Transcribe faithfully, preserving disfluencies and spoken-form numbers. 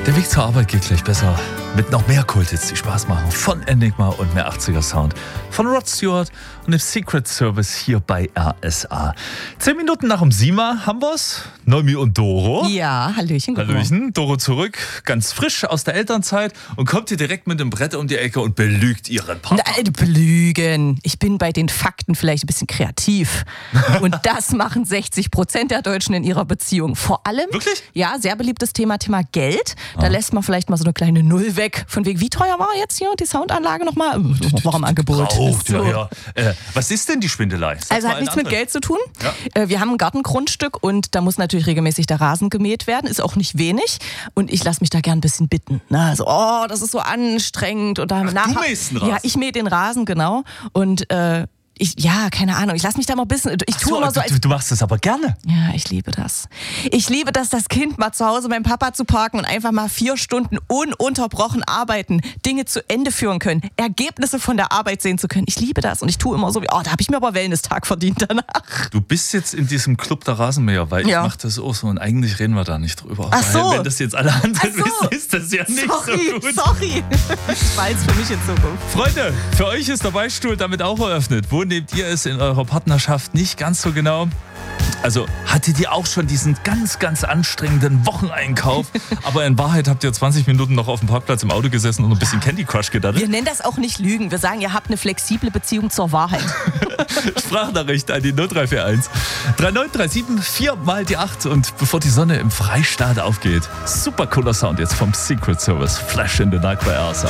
Der Weg zur Arbeit geht gleich besser mit noch mehr Kulthits, die Spaß machen. Von Enigma und mehr achtziger Sound. Von Rod Stewart und dem Secret Service hier bei R S A. Zehn Minuten nach um sieben haben wir's. Noemi und Doro. Ja, Hallöchen. Hallöchen. Doro zurück, ganz frisch aus der Elternzeit und kommt hier direkt mit dem Brett um die Ecke und belügt ihren Papa. Nein, belügen. Ich bin bei den Fakten vielleicht ein bisschen kreativ. Und das machen sechzig Prozent der Deutschen in ihrer Beziehung. Vor allem, Wirklich? Ja, sehr beliebtes Thema, Thema Geld. Da ah. lässt man vielleicht mal so eine kleine Null weg. Von wegen, wie teuer war jetzt hier die Soundanlage nochmal? War im Angebot. Braucht, so. ja, ja. Äh, was ist denn die Schwindelei? Sag also hat nichts mit Geld zu tun. Ja. Äh, wir haben ein Gartengrundstück und da muss natürlich regelmäßig der Rasen gemäht werden. Ist auch nicht wenig. Und ich lasse mich da gern ein bisschen bitten. Na, also, oh, das ist so anstrengend. Und da Ach, nachher, du mähst den Rasen? Ja, ich mähe den Rasen, genau. Und äh, Ich, ja, keine Ahnung. Ich lasse mich da mal ein bisschen. Ich tue so, immer so. Du, du machst das aber gerne. Ja, ich liebe das. Ich liebe das, das Kind mal zu Hause beim Papa zu parken und einfach mal vier Stunden ununterbrochen arbeiten, Dinge zu Ende führen können, Ergebnisse von der Arbeit sehen zu können. Ich liebe das und ich tue immer so wie, oh, da habe ich mir aber Wellness-Tag verdient danach. Du bist jetzt in diesem Club der Rasenmäher, weil ja. ich mache das auch so und eigentlich reden wir da nicht drüber. Ach so. Weil wenn das jetzt alle anderen so. wissen, ist das ja nicht sorry, so gut. Sorry, ich weiß für mich in Zukunft. Freunde, für euch ist der Beichtstuhl damit auch eröffnet. Wo nehmt ihr es in eurer Partnerschaft nicht ganz so genau? Also hattet ihr auch schon diesen ganz, ganz anstrengenden Wocheneinkauf, aber in Wahrheit habt ihr zwanzig Minuten noch auf dem Parkplatz im Auto gesessen und ein bisschen Candy Crush gedaddelt? Wir nennen das auch nicht Lügen. Wir sagen, ihr habt eine flexible Beziehung zur Wahrheit. Sprachnachricht an die null drei vier eins drei neun drei sieben vier mal die acht und bevor die Sonne im Freistaat aufgeht, super cooler Sound jetzt vom Secret Service. Flash in the Night bei R S A.